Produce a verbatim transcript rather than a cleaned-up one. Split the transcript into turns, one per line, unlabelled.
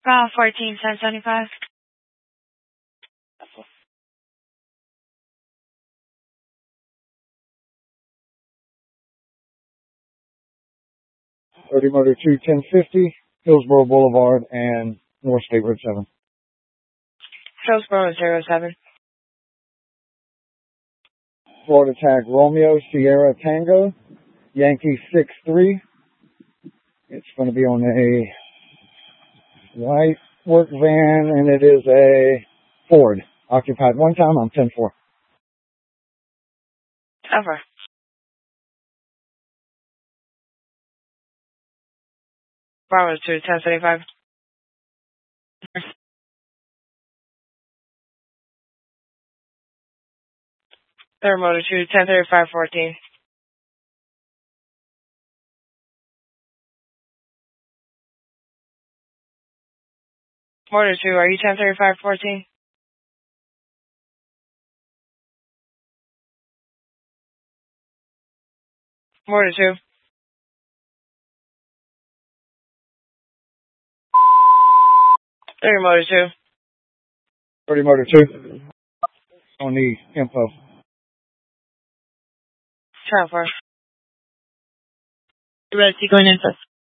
Bravo fourteen, ten seventy-five.
thirty Motor two, ten fifty, Hillsborough Boulevard and North State Road seven.
Hillsborough zero seven.
Florida tag Romeo Sierra Tango, Yankee six three. It's going to be on a white work van, and it is a Ford. Occupied one time, I'm ten four.
Over. Bravo two, ten seventy-five. Third Motor two, ten thirty-five, fourteen. Motor two, are you ten thirty-five, fourteen? Motor two. thirty Motor two.
thirty Motor two. On the info.
ten four. You ready to go in info?